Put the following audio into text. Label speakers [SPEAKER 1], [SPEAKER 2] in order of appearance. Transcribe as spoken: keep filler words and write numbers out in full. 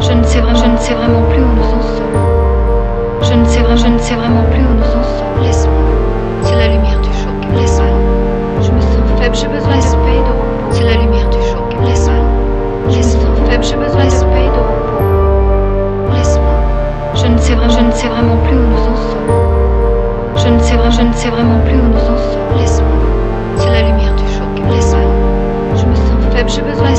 [SPEAKER 1] Je ne sais vraiment, je ne sais vraiment plus où nous en sommes. Je ne sais vraiment, je ne sais vraiment plus où nous en sommes. Laisse-moi. C'est la lumière du choc. Laisse-moi. Je me sens faible, j'ai besoin de paix et de repos. C'est la lumière du choc. Laisse-moi. Je me sens faible, j'ai besoin de paix et de repos. Laisse-moi. Je ne sais vraiment, je ne sais vraiment plus où nous en sommes. Je ne sais vraiment, je ne sais vraiment plus où nous en sommes. Laisse-moi. C'est la lumière du choc. Laisse-moi. Je me sens faible, j'ai besoin de